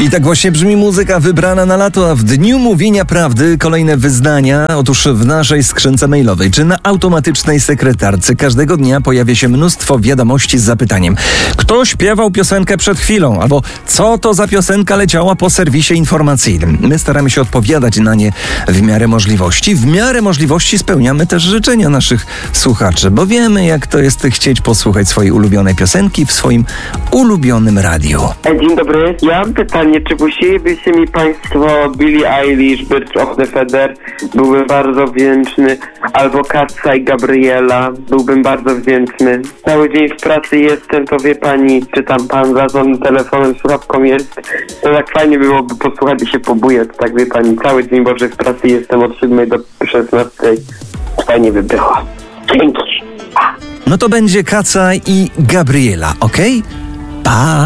I tak właśnie brzmi muzyka wybrana na lato, a w dniu mówienia prawdy kolejne wyznania. Otóż w naszej skrzynce mailowej czy na automatycznej sekretarce każdego dnia pojawia się mnóstwo wiadomości z zapytaniem: kto śpiewał piosenkę przed chwilą? Albo co to za piosenka leciała po serwisie informacyjnym? My staramy się odpowiadać na nie w miarę możliwości. W miarę możliwości spełniamy też życzenia naszych słuchaczy, bo wiemy, jak to jest chcieć posłuchać swojej ulubionej piosenki w swoim ulubionym radiu. Dzień dobry. Ja mam pytanie, czy puścilibyście mi państwo Billie Eilish, Birds of the Feather? Byłbym bardzo wdzięczny. Albo Katza i Gabriela. Byłbym bardzo wdzięczny. Cały dzień w pracy jestem, to wie pani, czy tam pan za tą telefonem, słuchawką jest. To tak fajnie byłoby posłuchać i się pobujać, tak wie pani. Cały dzień Boże w pracy jestem od 7 do 16. Fajnie by było. Dzięki. No to będzie Kaca i Gabriela, okej? Pa!